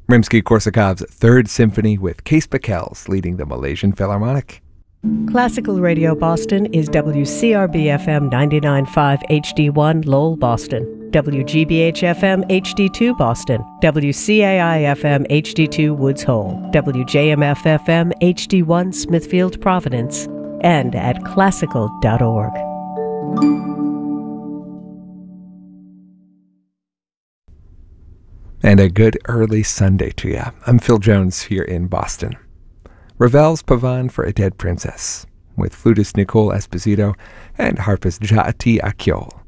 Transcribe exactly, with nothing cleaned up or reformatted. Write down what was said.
Rimsky-Korsakov's Third Symphony with Case Beckels leading the Malaysian Philharmonic. Classical Radio Boston is W C R B F M ninety-nine point five H D one Lowell, Boston, W G B H F M H D two Boston, W C A I F M H D two Woods Hole, W J M F F M H D one Smithfield, Providence, and at classical dot org. And a good early Sunday to you. I'm Phil Jones here in Boston. Ravel's Pavane for a Dead Princess, with flutist Nicole Esposito and harpist Ja'ati Akyol.